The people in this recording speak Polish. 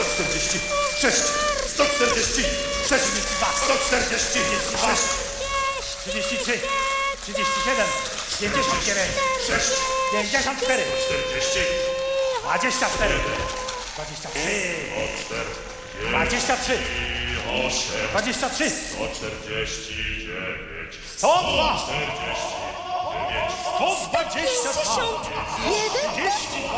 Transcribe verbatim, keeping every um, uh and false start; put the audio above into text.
czterdzieści sześć, sto czterdzieści sześć, sto czterdzieści sześć, trzydzieści trzy, trzydzieści siedem, pięćdziesiąt dziewięć, sześć, pięćdziesiąt cztery, czterdzieści, dwadzieścia cztery, dwadzieścia trzy, dwadzieścia trzy, osiem, dwadzieścia trzy, sto czterdzieści dziewięć, sto dwa, czterdzieści dziewięć, sto dwadzieścia dwa, Jeden, trzydzieści